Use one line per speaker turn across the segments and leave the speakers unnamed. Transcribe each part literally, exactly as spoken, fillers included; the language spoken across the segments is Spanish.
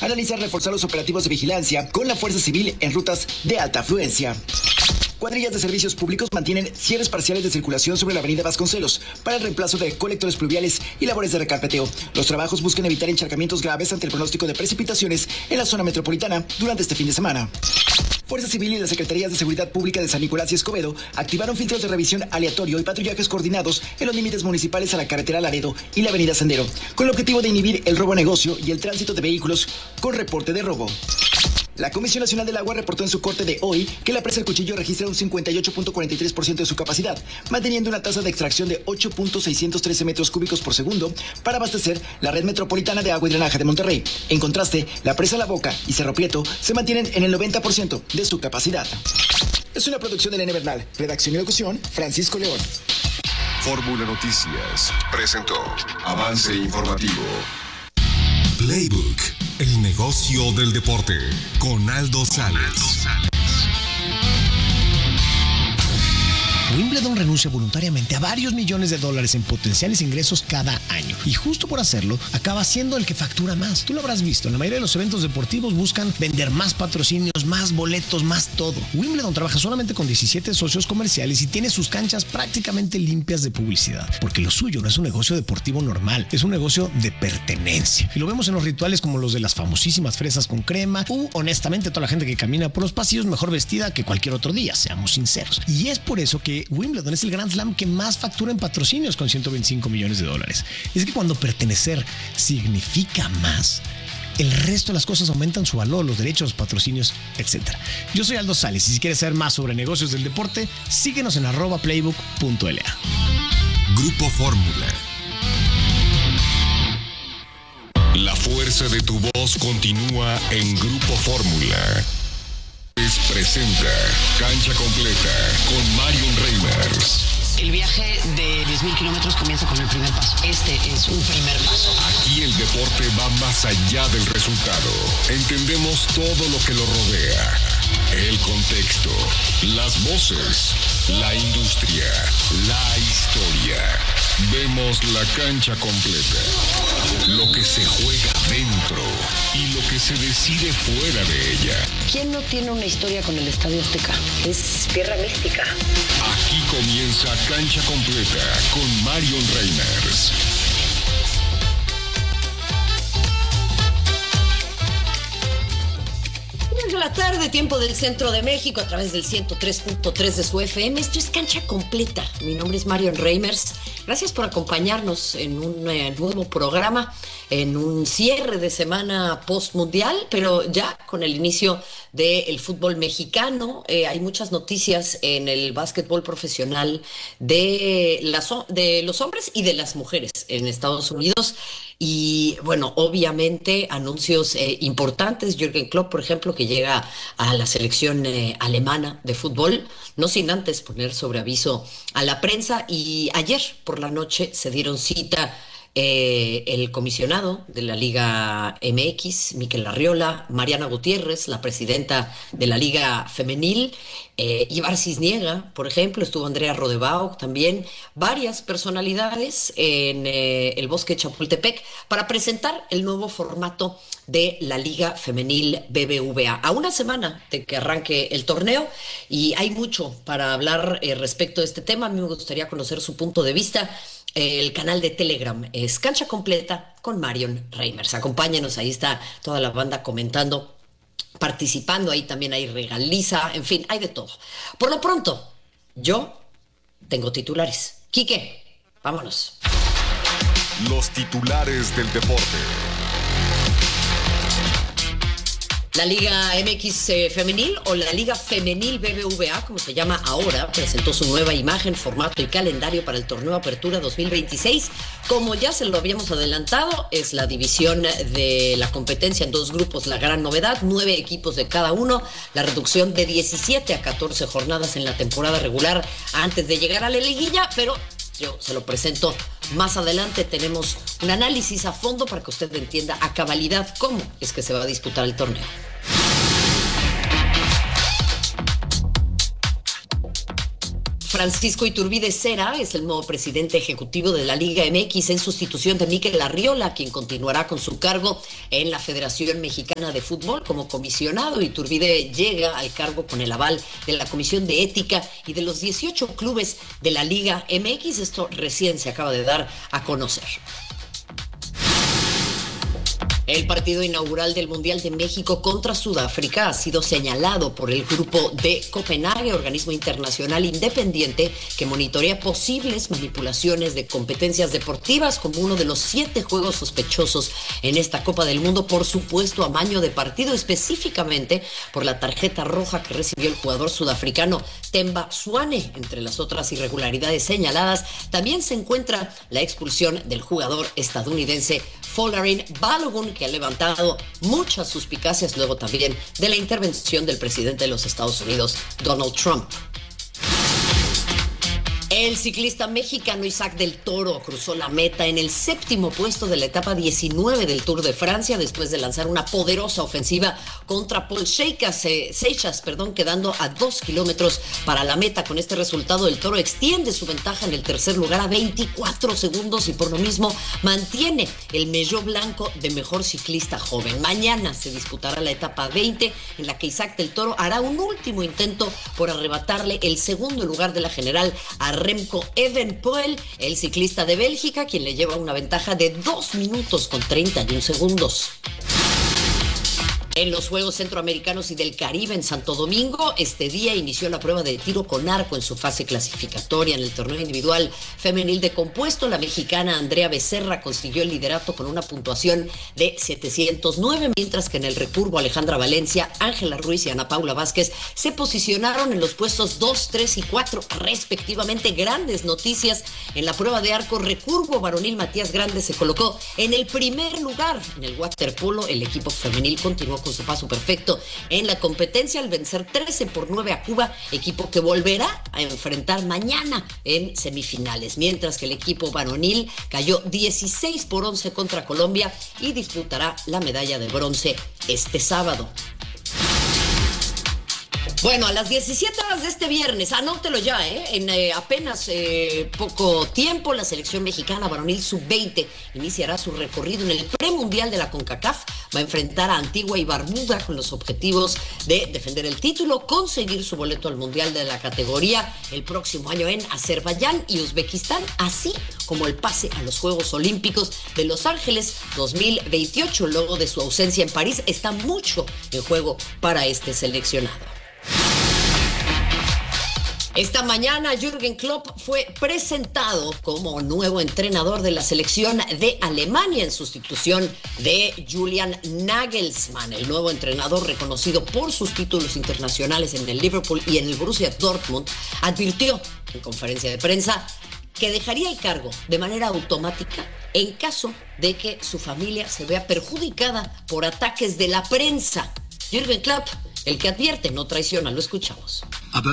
Analiza reforzar los operativos de vigilancia con la Fuerza Civil en rutas de alta afluencia. Cuadrillas de servicios públicos mantienen cierres parciales de circulación sobre la avenida Vasconcelos para el reemplazo de colectores pluviales y labores de recarpeteo. Los trabajos buscan evitar encharcamientos graves ante el pronóstico de precipitaciones en la zona metropolitana durante este fin de semana. Fuerza Civil y las Secretarías de Seguridad Pública de San Nicolás y Escobedo activaron filtros de revisión aleatorio y patrullajes coordinados en los límites municipales a la carretera Laredo y la avenida Sendero, con el objetivo de inhibir el robo a negocio y el tránsito de vehículos con reporte de robo. La Comisión Nacional del Agua reportó en su corte de hoy que la presa El Cuchillo registra un cincuenta y ocho punto cuarenta y tres por ciento de su capacidad, manteniendo una tasa de extracción de ocho punto seiscientos trece metros cúbicos por segundo para abastecer la red metropolitana de agua y drenaje de Monterrey. En contraste, la presa La Boca y Cerro Prieto se mantienen en el noventa por ciento de su capacidad. Es una producción de Elena Bernal. Redacción y locución, Francisco León.
Fórmula Noticias presentó Avance Informativo.
Playbook, el negocio del deporte, con Aldo Sales.
Wimbledon renuncia voluntariamente a varios millones de dólares en potenciales ingresos cada año. Y justo por hacerlo, acaba siendo el que factura más. Tú lo habrás visto, en la mayoría de los eventos deportivos buscan vender más patrocinios, más boletos, más todo. Wimbledon trabaja solamente con diecisiete socios comerciales y tiene sus canchas prácticamente limpias de publicidad. Porque lo suyo no es un negocio deportivo normal, es un negocio de pertenencia. Y lo vemos en los rituales como los de las famosísimas fresas con crema u, honestamente, toda la gente que camina por los pasillos mejor vestida que cualquier otro día, seamos sinceros. Y es por eso que Wimbledon es el Grand Slam que más factura en patrocinios con ciento veinticinco millones de dólares. Es que cuando pertenecer significa más, el resto de las cosas aumentan su valor, los derechos, patrocinios, etcétera. Yo soy Aldo Sales y si quieres saber más sobre negocios del deporte, síguenos en arroba playbook punto l a.
Grupo Fórmula.
La fuerza de tu voz continúa en Grupo Fórmula. Presenta Cancha Completa con Marion Reimers.
El viaje de diez mil kilómetros comienza con el primer paso. Este es un primer paso.
Aquí el deporte va más allá del resultado. Entendemos todo lo que lo rodea. El contexto, las voces, la industria, la historia. Vemos la cancha completa. Lo que se juega dentro y lo que se decide fuera de ella.
¿Quién no tiene una historia con el Estadio Azteca? Es tierra mística.
Aquí comienza Cancha Completa con Marion Reimers.
De la tarde, tiempo del centro de México, a través del ciento tres punto tres de su F M. Esto es Cancha Completa. Mi nombre es Marion Reimers. Gracias por acompañarnos en un eh, nuevo programa, en un cierre de semana post-mundial, pero ya con el inicio del fútbol mexicano. Eh, hay muchas noticias en el básquetbol profesional de, las, de los hombres y de las mujeres en Estados Unidos. Y bueno, obviamente anuncios eh, importantes. Jürgen Klopp, por ejemplo, que llega a la selección eh, alemana de fútbol, no sin antes poner sobre aviso a la prensa. Y ayer por la noche se dieron cita eh, el comisionado de la Liga M X, Mikel Arriola, Mariana Gutiérrez, la presidenta de la Liga Femenil, eh, Ibar Cisniega, por ejemplo, estuvo Andrea Rodebao, también varias personalidades en eh, el Bosque Chapultepec para presentar el nuevo formato de la Liga Femenil B B V A. A una semana de que arranque el torneo, y hay mucho para hablar eh, respecto de este tema. A mí me gustaría conocer su punto de vista. El canal de Telegram es Cancha Completa con Marion Reimers. Acompáñenos, ahí está toda la banda comentando, participando. Ahí también hay regaliza, en fin, hay de todo. Por lo pronto, yo tengo titulares. Quique, vámonos.
Los titulares del deporte.
La Liga M X eh, Femenil, o la Liga Femenil B B V A, como se llama ahora, presentó su nueva imagen, formato y calendario para el torneo Apertura dos mil veintiséis. Como ya se lo habíamos adelantado, es la división de la competencia en dos grupos. La gran novedad, nueve equipos de cada uno, la reducción de diecisiete a catorce jornadas en la temporada regular antes de llegar a la liguilla, pero yo se lo presento más adelante. Tenemos un análisis a fondo para que usted entienda a cabalidad cómo es que se va a disputar el torneo. Francisco Iturbide Cera es el nuevo presidente ejecutivo de la Liga M X en sustitución de Mikel Arriola, quien continuará con su cargo en la Federación Mexicana de Fútbol como comisionado. Iturbide llega al cargo con el aval de la Comisión de Ética y de los dieciocho clubes de la Liga M X. Esto recién se acaba de dar a conocer. El partido inaugural del Mundial de México contra Sudáfrica ha sido señalado por el Grupo de Copenhague, organismo internacional independiente que monitorea posibles manipulaciones de competencias deportivas, como uno de los siete juegos sospechosos en esta Copa del Mundo por supuesto amaño de partido, específicamente por la tarjeta roja que recibió el jugador sudafricano Themba Zwane. Entre las otras irregularidades señaladas también se encuentra la expulsión del jugador estadounidense Folarin Balogun, que ha levantado muchas suspicacias luego también de la intervención del presidente de los Estados Unidos, Donald Trump. El ciclista mexicano Isaac del Toro cruzó la meta en el séptimo puesto de la etapa diecinueve del Tour de Francia después de lanzar una poderosa ofensiva contra Paul Seixas, eh, Seixas, perdón, quedando a dos kilómetros para la meta. Con este resultado, el Toro extiende su ventaja en el tercer lugar a veinticuatro segundos y por lo mismo mantiene el Maillot blanco de mejor ciclista joven. Mañana se disputará la etapa veinte, en la que Isaac del Toro hará un último intento por arrebatarle el segundo lugar de la general a Remco Evenepoel, el ciclista de Bélgica, quien le lleva una ventaja de dos minutos con treinta y un segundos. En los Juegos Centroamericanos y del Caribe en Santo Domingo, este día inició la prueba de tiro con arco en su fase clasificatoria. En el torneo individual femenil de compuesto, la mexicana Andrea Becerra consiguió el liderato con una puntuación de setecientos nueve, mientras que en el recurvo Alejandra Valencia, Ángela Ruiz y Ana Paula Vázquez se posicionaron en los puestos dos, tres y cuatro respectivamente. Grandes noticias en la prueba de arco recurvo varonil. Matías Grande se colocó en el primer lugar. En el waterpolo, el equipo femenil continuó con su paso perfecto en la competencia al vencer trece por nueve a Cuba, equipo que volverá a enfrentar mañana en semifinales, mientras que el equipo varonil cayó dieciséis por once contra Colombia y disputará la medalla de bronce este sábado. Bueno, a las diecisiete horas de este viernes, anótelo ya, ¿eh? En eh, apenas eh, poco tiempo, la selección mexicana varonil sub veinte iniciará su recorrido en el premundial de la CONCACAF. Va a enfrentar a Antigua y Barbuda con los objetivos de defender el título, conseguir su boleto al mundial de la categoría el próximo año en Azerbaiyán y Uzbekistán, así como el pase a los Juegos Olímpicos de Los Ángeles dos mil veintiocho. Luego de su ausencia en París, está mucho en juego para este seleccionado. Esta mañana Jürgen Klopp fue presentado como nuevo entrenador de la selección de Alemania en sustitución de Julian Nagelsmann. El nuevo entrenador, reconocido por sus títulos internacionales en el Liverpool y en el Borussia Dortmund, advirtió en conferencia de prensa que dejaría el cargo de manera automática en caso de que su familia se vea perjudicada por ataques de la prensa. Jürgen Klopp, el que advierte, no traiciona, lo escuchamos.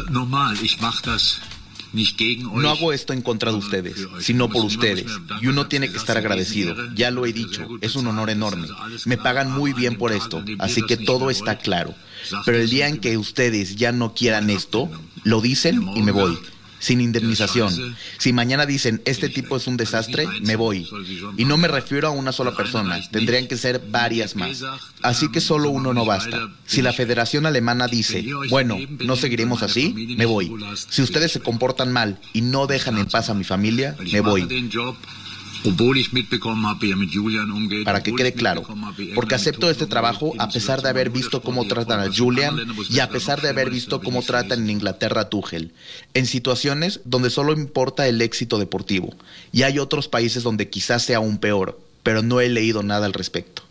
No hago esto en contra de ustedes, sino por ustedes. Y uno tiene que estar agradecido. Ya lo he dicho, es un honor enorme. Me pagan muy bien por esto, así que todo está claro. Pero el día en que ustedes ya no quieran esto, lo dicen y me voy. Sin indemnización. Si mañana dicen, este tipo es un desastre, me voy. Y no me refiero a una sola persona, tendrían que ser varias más. Así que solo uno no basta. Si la Federación Alemana dice, bueno, no seguiremos así, me voy. Si ustedes se comportan mal y no dejan en paz a mi familia, me voy. Para que quede claro, porque acepto este trabajo a pesar de haber visto cómo tratan a Julian y a pesar de haber visto cómo tratan en Inglaterra a Tuchel, en situaciones donde solo importa el éxito deportivo. Y hay otros países donde quizás sea aún peor, pero no he leído nada al respecto.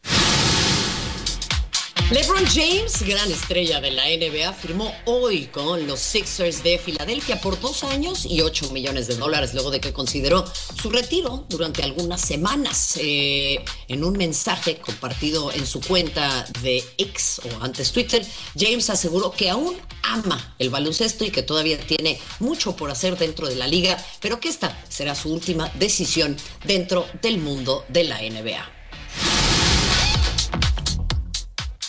LeBron James, gran estrella de la N B A, firmó hoy con los Sixers de Filadelfia por dos años y ocho millones de dólares, luego de que consideró su retiro durante algunas semanas. Eh, en un mensaje compartido en su cuenta de X, o antes Twitter, James aseguró que aún ama el baloncesto y que todavía tiene mucho por hacer dentro de la liga, pero que esta será su última decisión dentro del mundo de la N B A.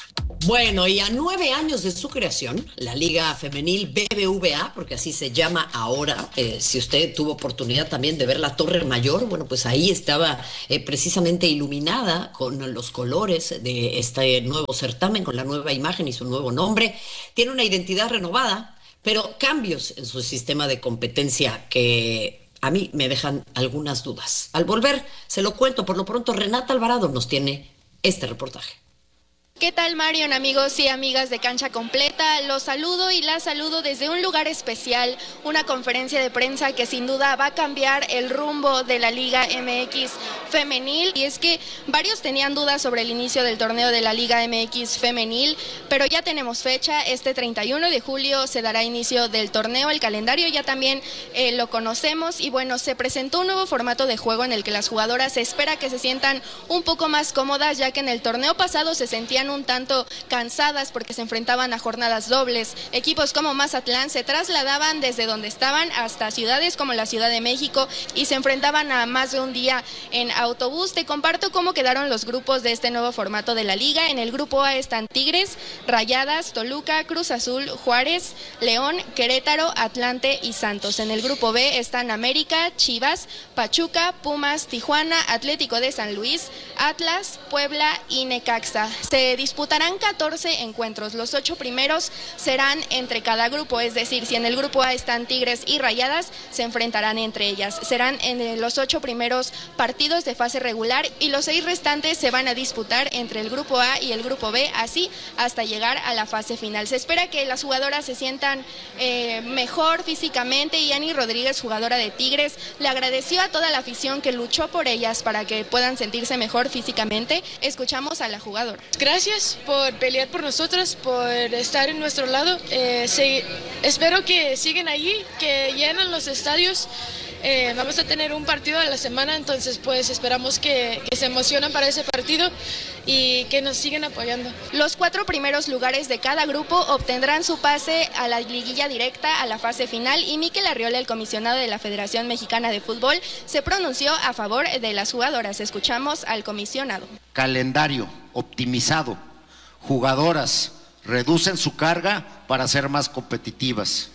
Bueno, y a nueve años de su creación, la Liga Femenil B B V A, porque así se llama ahora, eh, si usted tuvo oportunidad también de ver la Torre Mayor, bueno, pues ahí estaba eh, precisamente iluminada con los colores de este nuevo certamen, con la nueva imagen y su nuevo nombre. Tiene una identidad renovada, pero cambios en su sistema de competencia que a mí me dejan algunas dudas. Al volver, se lo cuento. Por lo pronto, Renata Alvarado nos tiene este reportaje.
¿Qué tal, Marion, amigos y amigas de Cancha Completa? Los saludo y las saludo desde un lugar especial, una conferencia de prensa que sin duda va a cambiar el rumbo de la Liga M X Femenil. Y es que varios tenían dudas sobre el inicio del torneo de la Liga M X Femenil, pero ya tenemos fecha. Este treinta y uno de julio se dará inicio del torneo. El calendario ya también eh, lo conocemos y bueno, se presentó un nuevo formato de juego en el que las jugadoras se espera que se sientan un poco más cómodas, ya que en el torneo pasado se sentían un tanto cansadas porque se enfrentaban a jornadas dobles. Equipos como Mazatlán se trasladaban desde donde estaban hasta ciudades como la Ciudad de México y se enfrentaban a más de un día en autobús. Te comparto cómo quedaron los grupos de este nuevo formato de la liga. En el grupo A están Tigres, Rayadas, Toluca, Cruz Azul, Juárez, León, Querétaro, Atlante y Santos. En el grupo B están América, Chivas, Pachuca, Pumas, Tijuana, Atlético de San Luis, Atlas, Puebla y Necaxa. Se disputarán catorce encuentros. Los ocho primeros serán entre cada grupo, es decir, si en el grupo A están Tigres y Rayadas, se enfrentarán entre ellas. Serán en los ocho primeros partidos de fase regular y los seis restantes se van a disputar entre el grupo A y el grupo B, así hasta llegar a la fase final. Se espera que las jugadoras se sientan eh, mejor físicamente y Ani Rodríguez, jugadora de Tigres, le agradeció a toda la afición que luchó por ellas para que puedan sentirse mejor físicamente. Escuchamos a la jugadora.
Gracias por pelear por nosotras, por estar en nuestro lado. Eh, se, espero que sigan allí, que llenen los estadios. Eh, vamos a tener un partido a la semana, entonces pues esperamos que, que se emocionen para ese partido y que nos sigan apoyando.
Los cuatro primeros lugares de cada grupo obtendrán su pase a la liguilla directa a la fase final y Mikel Arriola, el comisionado de la Federación Mexicana de Fútbol, se pronunció a favor de las jugadoras. Escuchamos al comisionado.
Calendario optimizado, jugadoras reducen su carga para ser más competitivas.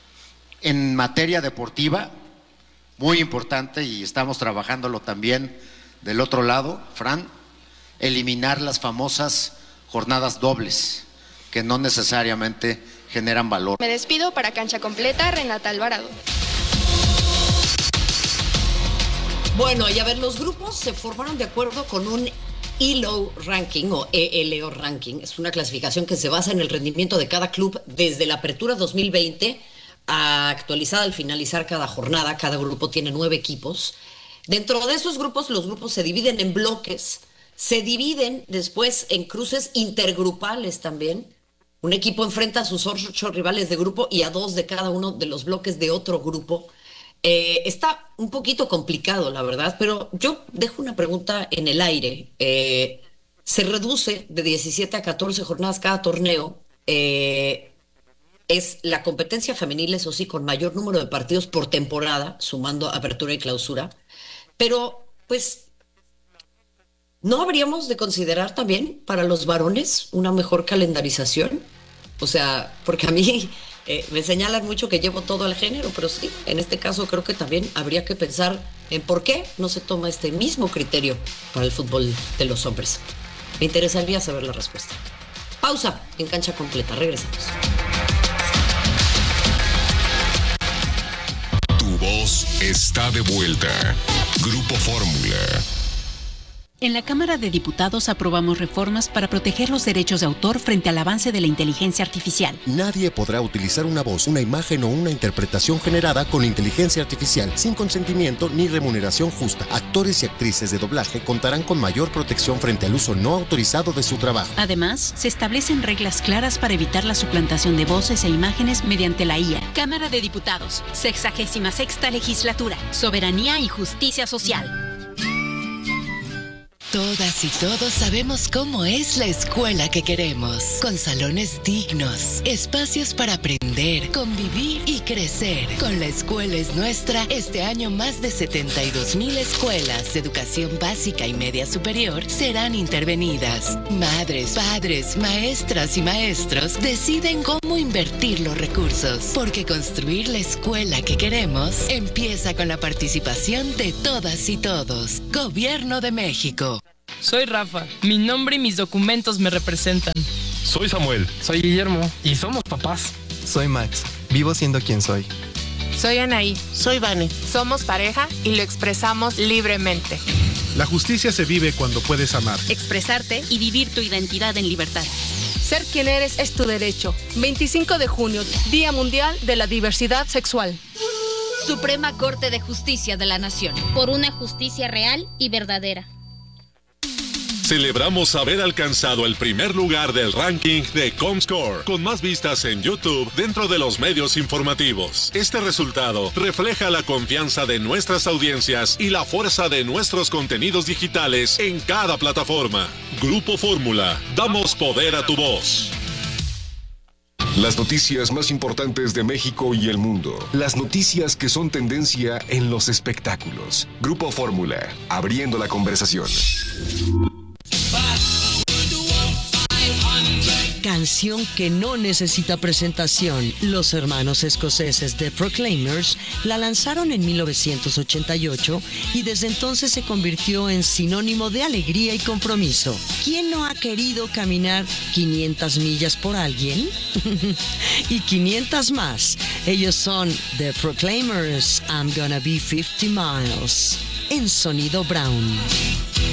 En materia deportiva, muy importante, y estamos trabajándolo también del otro lado, Fran, eliminar las famosas jornadas dobles, que no necesariamente generan valor.
Me despido. Para Cancha Completa, Renata Alvarado.
Bueno, y a ver, los grupos se formaron de acuerdo con un E L O Ranking o E L O Ranking. Es una clasificación que se basa en el rendimiento de cada club desde la apertura dos mil veinte, actualizada al finalizar cada jornada. Cada grupo tiene nueve equipos. Dentro de esos grupos, los grupos se dividen en bloques, se dividen después en cruces intergrupales también. Un equipo enfrenta a sus ocho rivales de grupo y a dos de cada uno de los bloques de otro grupo. Eh, está un poquito complicado, la verdad, pero yo dejo una pregunta en el aire. Eh, se reduce de diecisiete a catorce jornadas cada torneo. Eh, Es la competencia femenil, eso sí, con mayor número de partidos por temporada, sumando apertura y clausura. Pero, pues, ¿no habríamos de considerar también para los varones una mejor calendarización? O sea, porque a mí eh, me señalan mucho que llevo todo el género, pero sí, en este caso creo que también habría que pensar en por qué no se toma este mismo criterio para el fútbol de los hombres. Me interesaría saber la respuesta. Pausa en Cancha Completa, regresamos.
Tu voz está de vuelta. Grupo Fórmula.
En la Cámara de Diputados aprobamos reformas para proteger los derechos de autor frente al avance de la inteligencia artificial.
Nadie podrá utilizar una voz, una imagen o una interpretación generada con inteligencia artificial sin consentimiento ni remuneración justa. Actores y actrices de doblaje contarán con mayor protección frente al uso no autorizado de su trabajo.
Además, se establecen reglas claras para evitar la suplantación de voces e imágenes mediante la I A. Cámara de Diputados, sexagésima sexta legislatura. Soberanía y justicia social.
Todas y todos sabemos cómo es la escuela que queremos, con salones dignos, espacios para aprender, convivir y crecer. Con La Escuela es Nuestra, este año más de setenta y dos mil escuelas de educación básica y media superior serán intervenidas. Madres, padres, maestras y maestros deciden cómo invertir los recursos, porque construir la escuela que queremos empieza con la participación de todas y todos. Gobierno de México.
Soy Rafa. Mi nombre y mis documentos me representan.
Soy Samuel.
Soy Guillermo. Y somos papás.
Soy Max. Vivo siendo quien soy.
Soy Anaí.
Soy Vane.
Somos pareja y lo expresamos libremente.
La justicia se vive cuando puedes amar,
expresarte y vivir tu identidad en libertad.
Ser quien eres es tu derecho. veinticinco de junio, Día Mundial de la Diversidad Sexual.
Suprema Corte de Justicia de la Nación.
Por una justicia real y verdadera.
Celebramos haber alcanzado el primer lugar del ranking de Comscore, con más vistas en YouTube dentro de los medios informativos. Este resultado refleja la confianza de nuestras audiencias y la fuerza de nuestros contenidos digitales en cada plataforma. Grupo Fórmula, damos poder a tu voz.
Las noticias más importantes de México y el mundo. Las noticias que son tendencia en los espectáculos. Grupo Fórmula, abriendo la conversación.
Canción que no necesita presentación. Los hermanos escoceses The Proclaimers la lanzaron en mil novecientos ochenta y ocho y desde entonces se convirtió en sinónimo de alegría y compromiso. ¿Quién no ha querido caminar quinientas millas por alguien? Y quinientas más. Ellos son The Proclaimers, I'm Gonna Be fifty miles. En Sonido Brown.